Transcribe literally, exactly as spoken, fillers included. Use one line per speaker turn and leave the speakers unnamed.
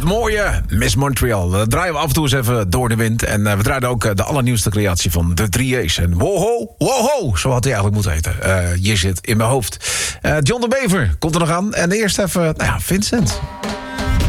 mooie Miss Montreal. Dat draaien we af en toe eens even door de wind. En uh, we draaien ook uh, de allernieuwste creatie van de drie A's. En woho, woho, zo had hij eigenlijk moeten heten. Uh, je zit in mijn hoofd. Uh, John de Bever komt er nog aan. En eerst even, nou ja, Vincent.